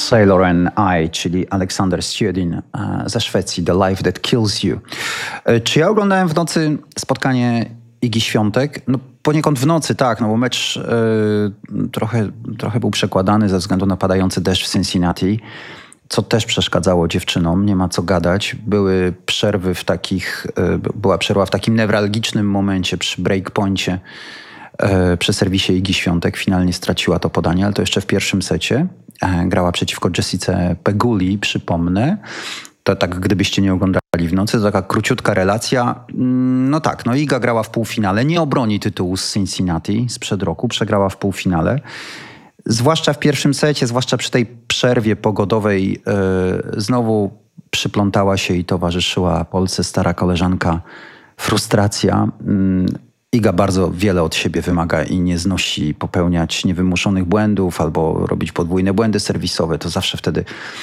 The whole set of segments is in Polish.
Sailor and I, czyli Aleksander Stwiedin ze Szwecji, The Life That Kills You. Czy ja oglądałem w nocy spotkanie Igi Świątek? No poniekąd w nocy, tak, no bo mecz trochę był przekładany ze względu na padający deszcz w Cincinnati, co też przeszkadzało dziewczynom, nie ma co gadać. Była przerwa w takim newralgicznym momencie przy breakpoincie przy serwisie Igi Świątek. Finalnie straciła to podanie, ale to jeszcze w pierwszym secie. Grała przeciwko Jessice Peguli, przypomnę. To tak, gdybyście nie oglądali w nocy, to taka króciutka relacja. No tak, no Iga grała w półfinale. Nie obroni tytułu z Cincinnati sprzed roku. Przegrała w półfinale. Zwłaszcza w pierwszym secie, zwłaszcza przy tej przerwie pogodowej, znowu przyplątała się i towarzyszyła Polce stara koleżanka frustracja. Iga bardzo wiele od siebie wymaga i nie znosi popełniać niewymuszonych błędów albo robić podwójne błędy serwisowe. To zawsze wtedy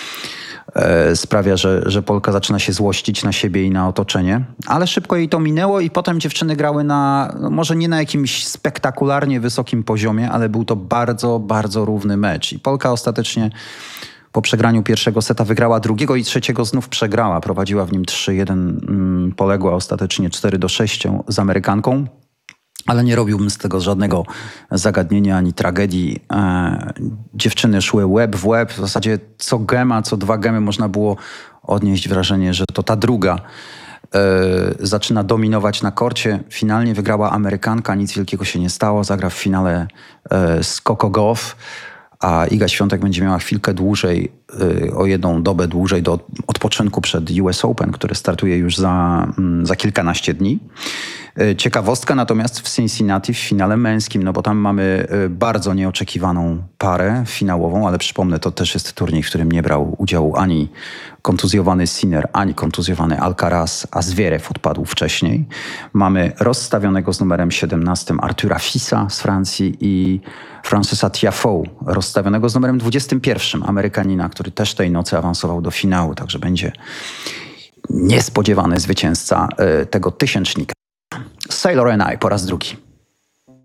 sprawia, że Polka zaczyna się złościć na siebie i na otoczenie. Ale szybko jej to minęło i potem dziewczyny grały może nie na jakimś spektakularnie wysokim poziomie, ale był to bardzo, bardzo równy mecz. I Polka ostatecznie po przegraniu pierwszego seta wygrała drugiego i trzeciego znów przegrała. Prowadziła w nim 3-1, poległa ostatecznie 4-6 z Amerykanką. Ale nie robiłbym z tego żadnego zagadnienia ani tragedii. Dziewczyny szły łeb w łeb. W zasadzie co gema, co dwa gemy można było odnieść wrażenie, że to ta druga zaczyna dominować na korcie. Finalnie wygrała Amerykanka, nic wielkiego się nie stało. Zagra w finale z Coco Gauff, a Iga Świątek będzie miała chwilkę dłużej, o jedną dobę dłużej do odpoczynku przed US Open, który startuje już za kilkanaście dni. Ciekawostka natomiast w Cincinnati w finale męskim, no bo tam mamy bardzo nieoczekiwaną parę finałową, ale przypomnę, to też jest turniej, w którym nie brał udziału ani kontuzjowany Sinner, ani kontuzjowany Alcaraz, a Zverev odpadł wcześniej. Mamy rozstawionego z numerem 17 Artura Fisa z Francji i Francesa Tiafoe, rozstawionego z numerem 21 Amerykanina, który też tej nocy awansował do finału, także będzie niespodziewany zwycięzca tego tysięcznika. Sailor and I po raz drugi.